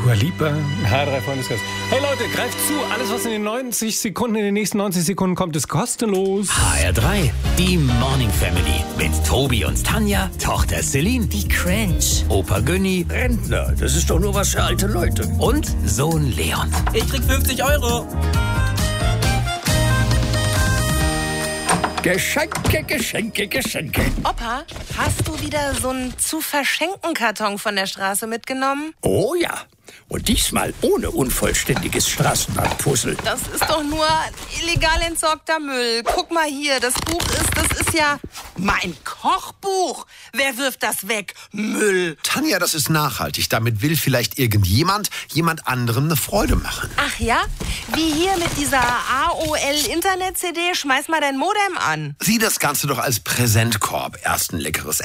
Dua Lipa, H3 Freundeskreis. Hey Leute, greift zu. Alles, was in den nächsten 90 Sekunden kommt, ist kostenlos. HR3, die Morning Family. Mit Tobi und Tanja, Tochter Celine. Wie cringe. Opa Günni, Rentner, das ist doch nur was für alte Leute. und Sohn Leon. Ich krieg 50 €. Geschenke, Geschenke, Geschenke. Opa, hast du wieder so einen Zu-Verschenken-Karton von der Straße mitgenommen? Oh ja. Und diesmal ohne unvollständiges Straßenbahnpuzzle. Das ist doch nur illegal entsorgter Müll. Guck mal hier, das ist ja mein Kochbuch. Wer wirft das weg? Müll. Tanja, das ist nachhaltig. Damit will vielleicht jemand anderem eine Freude machen. Ach ja? Wie hier mit dieser AOL-Internet-CD? Schmeiß mal dein Modem an. Sieh das Ganze doch als Präsentkorb. Erst ein leckeres